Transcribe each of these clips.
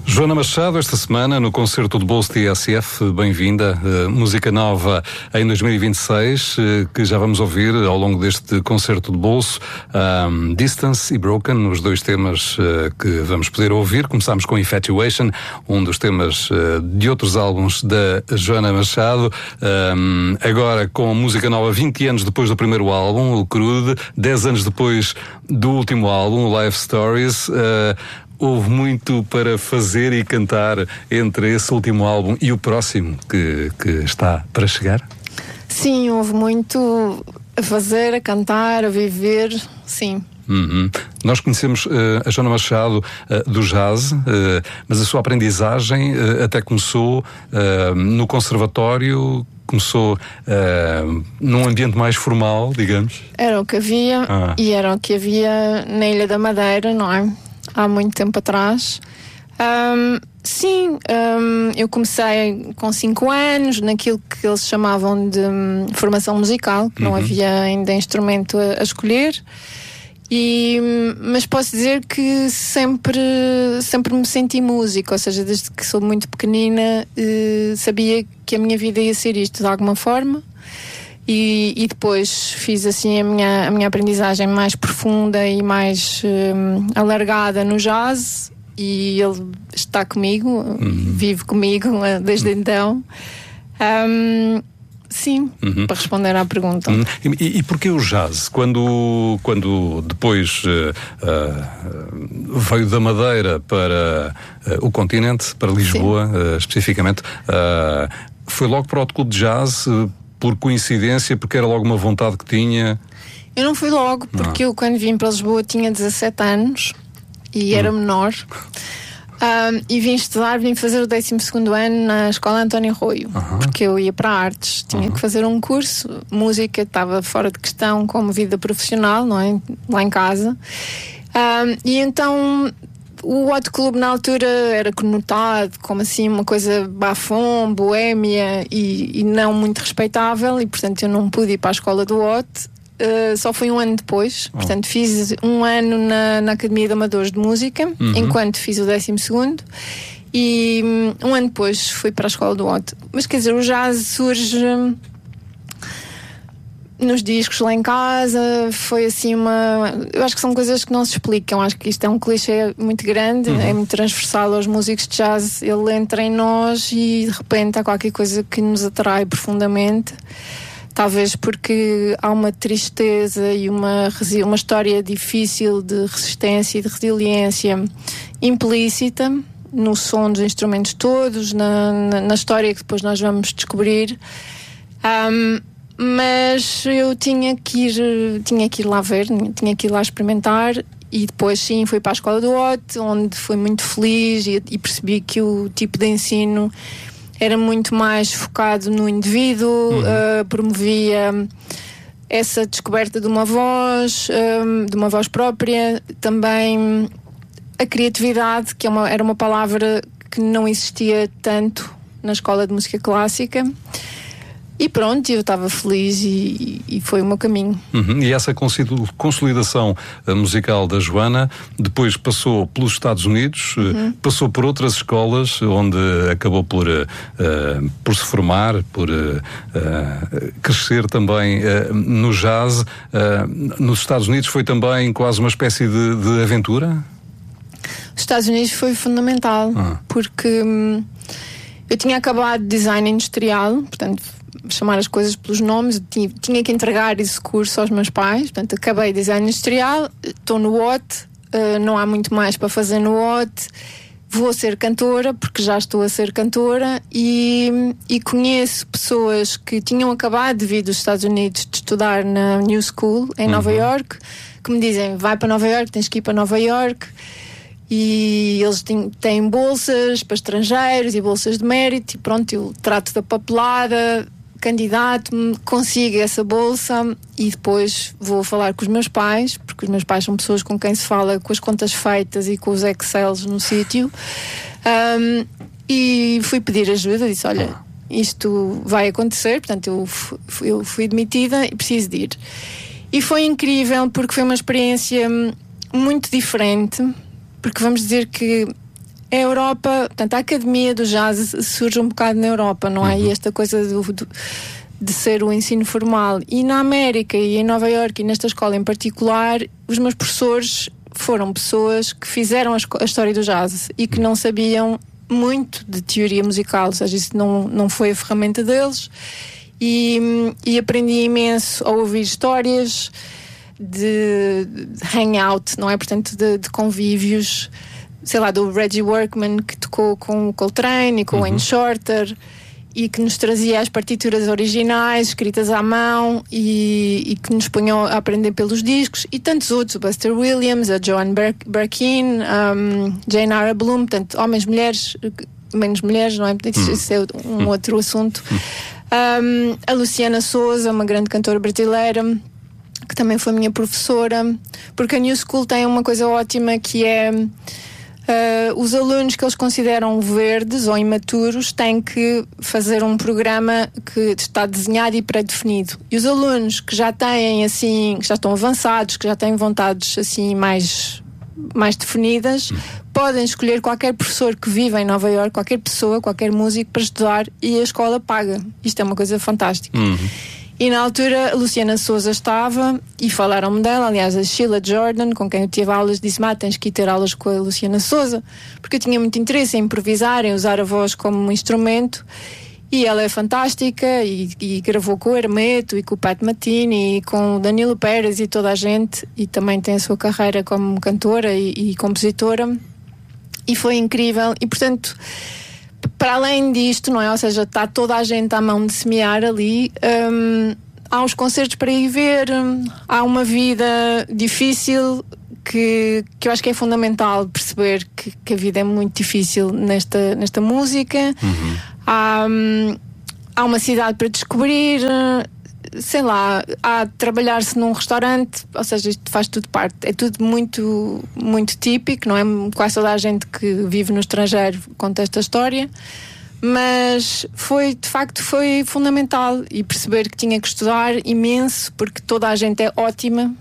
Joana Machado, esta semana no Concerto de Bolso TSF, bem-vinda. Música nova em 2026, que já vamos ouvir ao longo deste Concerto de Bolso. Distance e Broken, os dois temas que vamos poder ouvir. Começámos com Infatuation, um dos temas de outros álbuns da Joana Machado. Agora com música nova 20 anos depois do primeiro álbum, o Crude, 10 anos depois do último álbum, Life Stories. Houve muito para fazer e cantar entre esse último álbum e o próximo que está para chegar? Sim, houve muito a fazer, a cantar, a viver, sim. Nós conhecemos a Joana Machado do jazz, mas a sua aprendizagem até começou no conservatório, começou num ambiente mais formal, digamos. Era o que havia e era o que havia na Ilha da Madeira, não é? Há muito tempo atrás. Eu comecei com 5 anos naquilo que eles chamavam de formação musical, que não havia ainda instrumento a escolher. Mas posso dizer que sempre me senti música, ou seja, desde que sou muito pequenina sabia que a minha vida ia ser isto de alguma forma. E depois fiz assim a minha aprendizagem mais profunda e mais alargada no jazz, e ele está comigo, vive comigo desde então. Sim, para responder à pergunta. E porquê o jazz? Quando depois veio da Madeira para o continente, para Lisboa, especificamente, foi logo para o clube de jazz? Por coincidência, porque era logo uma vontade que tinha? Eu não fui logo, porque eu quando vim para Lisboa tinha 17 anos e era menor. E vim fazer o 12º ano na Escola António Rui, porque eu ia para artes, tinha que fazer um curso, música estava fora de questão como vida profissional, não é? Lá em casa. E então o Hot Club na altura era conotado como assim uma coisa bafom, boémia e não muito respeitável, e portanto eu não pude ir para a escola do Hot. Só foi um ano depois, portanto fiz um ano na Academia de Amadores de Música, enquanto fiz o 12º, e um ano depois fui para a escola do Hot. Mas quer dizer, o jazz surge nos discos lá em casa, foi assim eu acho que são coisas que não se explicam, acho que isto é um clichê muito grande, é muito transversal aos músicos de jazz, ele entra em nós e de repente há qualquer coisa que nos atrai profundamente, talvez porque há uma tristeza e uma história difícil de resistência e de resiliência implícita no som dos instrumentos todos, na história que depois nós vamos descobrir. Mas eu tinha que ir lá ver, tinha que ir lá experimentar, e depois sim fui para a escola do Hot, onde fui muito feliz e percebi que o tipo de ensino era muito mais focado no indivíduo, promovia essa descoberta de uma voz própria, também a criatividade, que era uma palavra que não existia tanto na escola de música clássica. E pronto, eu estava feliz e foi o meu caminho. E essa consolidação musical da Joana depois passou pelos Estados Unidos, passou por outras escolas, onde acabou por se formar, por crescer também no jazz. Nos Estados Unidos foi também quase uma espécie de aventura? Os Estados Unidos foi fundamental, porque eu tinha acabado de design industrial, portanto chamar as coisas pelos nomes, tinha que entregar esse curso aos meus pais, portanto acabei design industrial, estou no Hot, não há muito mais para fazer no Hot, vou ser cantora, porque já estou a ser cantora, e conheço pessoas que tinham acabado de vir dos Estados Unidos de estudar na New School em Nova York, que me dizem, vai para Nova York, tens que ir para Nova York. E eles têm bolsas para estrangeiros e bolsas de mérito, e pronto, eu trato da papelada, candidato-me, consigo essa bolsa e depois vou falar com os meus pais, porque os meus pais são pessoas com quem se fala com as contas feitas e com os Excels no sítio, e fui pedir ajuda, disse, olha, isto vai acontecer, portanto eu fui demitida e preciso de ir. E foi incrível, porque foi uma experiência muito diferente, porque vamos dizer que a Europa, portanto, a Academia do Jazz surge um bocado na Europa, não é? E esta coisa de ser o ensino formal. E na América e em Nova Iorque e nesta escola em particular, os meus professores foram pessoas que fizeram a história do jazz e que não sabiam muito de teoria musical, ou seja, isso não foi a ferramenta deles. E aprendi imenso a ouvir histórias de hangout, não é? Portanto, de convívios, sei lá, do Reggie Workman, que tocou com o Coltrane e com o Wayne Shorter, e que nos trazia as partituras originais escritas à mão e que nos punham a aprender pelos discos, e tantos outros, o Buster Williams, a Joan Berkin, Jane Ara Bloom, portanto, homens, mulheres, menos mulheres, não é? Isso é um outro assunto. A Luciana Souza, uma grande cantora brasileira, que também foi minha professora, porque a New School tem uma coisa ótima, que é os alunos que eles consideram verdes ou imaturos têm que fazer um programa que está desenhado e pré-definido, e os alunos que já têm assim, que já estão avançados, que já têm vontades assim mais definidas, podem escolher qualquer professor que vive em Nova Iorque, qualquer pessoa, qualquer músico para estudar, e a escola paga. Isto é uma coisa fantástica. E na altura a Luciana Souza estava, e falaram-me dela, aliás, a Sheila Jordan, com quem eu tive aulas, disse-me: tens que ir ter aulas com a Luciana Souza, porque eu tinha muito interesse em improvisar, em usar a voz como um instrumento. E ela é fantástica, e gravou com o Hermeto e com o Pat Matini e com o Danilo Pérez e toda a gente, e também tem a sua carreira como cantora e compositora, e foi incrível. E portanto, para além disto, não é? Ou seja, está toda a gente à mão de semear ali, há os concertos para ir ver, há uma vida difícil que eu acho que é fundamental perceber que a vida é muito difícil nesta música. Há uma cidade para descobrir, sei lá, há de trabalhar-se num restaurante, ou seja, isto faz tudo parte, é tudo muito, muito típico, não é? Quase toda a gente que vive no estrangeiro conta esta história, mas de facto foi fundamental, e perceber que tinha que estudar imenso, porque toda a gente é ótima,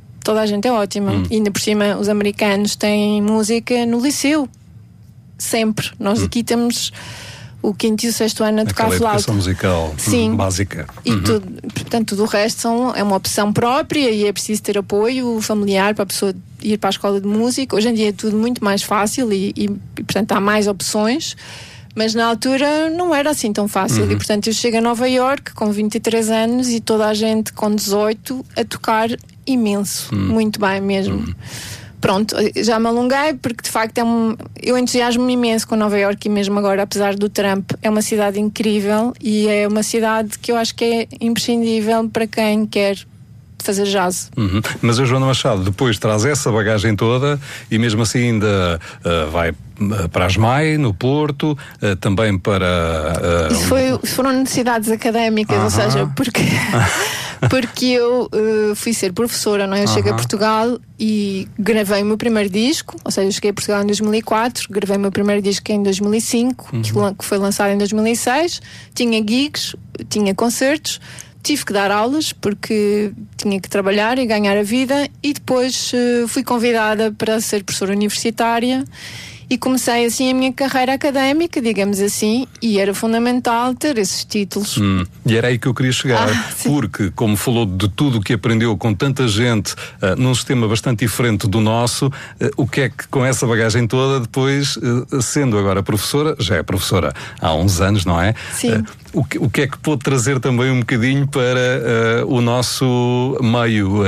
e ainda por cima os americanos têm música no liceu, sempre. Nós aqui temos o 5º e o 6º ano a tocar flauta. Educação musical. Sim. Básica. E portanto, tudo o resto é uma opção própria, e é preciso ter apoio familiar para a pessoa ir para a escola de música. Hoje em dia é tudo muito mais fácil e portanto, há mais opções, mas na altura não era assim tão fácil. E portanto, eu chego a Nova Iorque com 23 anos e toda a gente com 18 a tocar imenso, muito bem mesmo. Pronto, já me alonguei, porque de facto eu entusiasmo-me imenso com Nova Iorque, e mesmo agora, apesar do Trump, é uma cidade incrível, e é uma cidade que eu acho que é imprescindível para quem quer fazer jazz. Mas a Joana Machado depois traz essa bagagem toda, e mesmo assim ainda vai para a SMAI, no Porto, também para... Isso foram necessidades académicas, ou seja, porque eu fui ser professora, não é? Eu cheguei a Portugal e gravei o meu primeiro disco, ou seja, eu cheguei a Portugal em 2004, gravei o meu primeiro disco em 2005, que foi lançado em 2006, tinha gigs, tinha concertos, tive que dar aulas porque tinha que trabalhar e ganhar a vida, e depois fui convidada para ser professora universitária, e comecei assim a minha carreira académica, digamos assim, e era fundamental ter esses títulos. E era aí que eu queria chegar, porque, como falou de tudo o que aprendeu com tanta gente, num sistema bastante diferente do nosso, o que é que com essa bagagem toda, depois, sendo agora professora, já é professora há uns anos, não é? Sim. O que é que pôde trazer também um bocadinho para o nosso meio,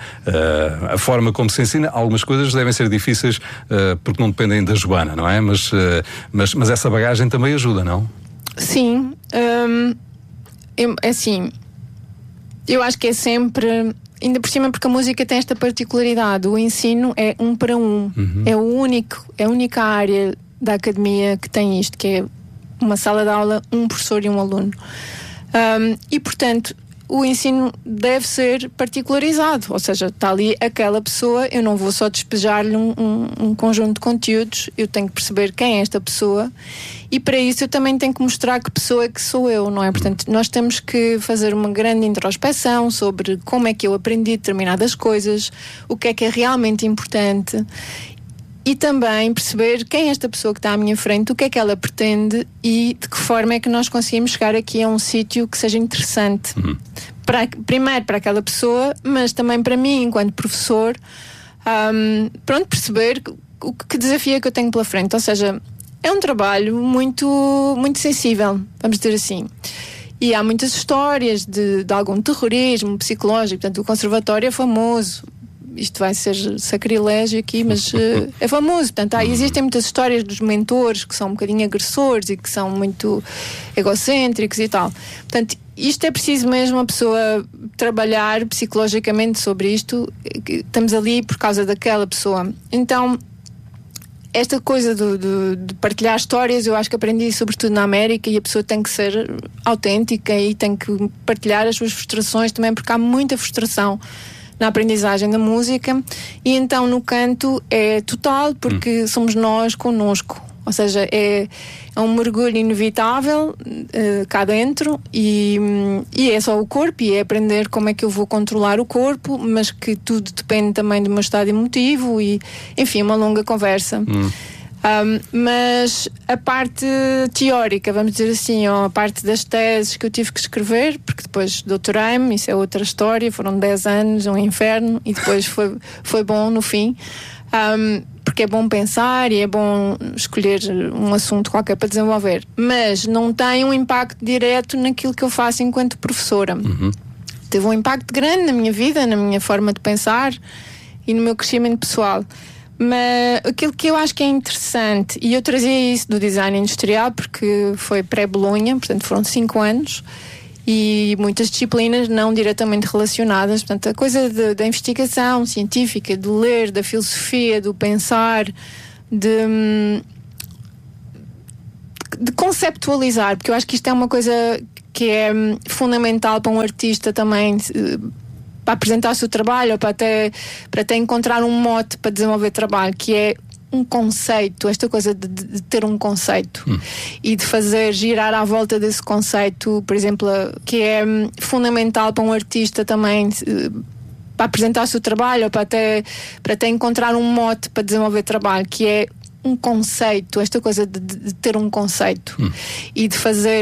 a forma como se ensina? Algumas coisas devem ser difíceis porque não dependem da Joana, não é? Mas essa bagagem também ajuda, não? Sim. Assim, eu acho que é sempre, ainda por cima, porque a música tem esta particularidade, o ensino é 1 para 1. É a única área da academia que tem isto, que é uma sala de aula, um professor e um aluno. E portanto, o ensino deve ser particularizado, ou seja, está ali aquela pessoa, eu não vou só despejar-lhe um conjunto de conteúdos, eu tenho que perceber quem é esta pessoa, e para isso eu também tenho que mostrar que pessoa é que sou eu, não é? Portanto, nós temos que fazer uma grande introspeção sobre como é que eu aprendi determinadas coisas, o que é realmente importante. E também perceber quem é esta pessoa que está à minha frente, o que é que ela pretende e de que forma é que nós conseguimos chegar aqui a um sítio que seja interessante. Primeiro para aquela pessoa, mas também para mim, enquanto professor, perceber que desafio é que eu tenho pela frente. Ou seja, é um trabalho muito, muito sensível, vamos dizer assim. E há muitas histórias de algum terrorismo psicológico. Portanto, o conservatório é famoso. Isto vai ser sacrilégio aqui, mas é famoso. Portanto, existem muitas histórias dos mentores que são um bocadinho agressores e que são muito egocêntricos e tal. Portanto, isto é preciso mesmo a pessoa trabalhar psicologicamente sobre isto. Estamos ali por causa daquela pessoa. Então, esta coisa de partilhar histórias, eu acho que aprendi sobretudo na América, e a pessoa tem que ser autêntica e tem que partilhar as suas frustrações também, porque há muita frustração na aprendizagem da música. E então no canto é total, porque somos nós connosco. Ou seja, é um mergulho inevitável cá dentro, e é só o corpo, e é aprender como é que eu vou controlar o corpo, mas que tudo depende também do meu estado emotivo, e enfim, uma longa conversa. Mas a parte teórica, vamos dizer assim, ou a parte das teses que eu tive que escrever, porque depois doutorei-me, isso é outra história, foram 10 anos, um inferno, e depois foi bom no fim. Porque é bom pensar e é bom escolher um assunto qualquer para desenvolver, mas não tem um impacto direto naquilo que eu faço enquanto professora. Teve um impacto grande na minha vida, na minha forma de pensar e no meu crescimento pessoal. Mas aquilo que eu acho que é interessante, e eu trazia isso do design industrial porque foi pré-Bolonha, portanto foram 5 anos, e muitas disciplinas não diretamente relacionadas. Portanto, a coisa da investigação científica, de ler, da filosofia, do pensar, de conceptualizar, porque eu acho que isto é uma coisa que é fundamental para um artista também, para apresentar o seu trabalho, ou para até encontrar um mote para desenvolver trabalho, que é um conceito, esta coisa de ter um conceito e de fazer girar à volta desse conceito, por exemplo, que é fundamental para um artista também, para apresentar o seu trabalho, ou para até encontrar um mote para desenvolver trabalho, que é um conceito, esta coisa de ter um conceito e de fazer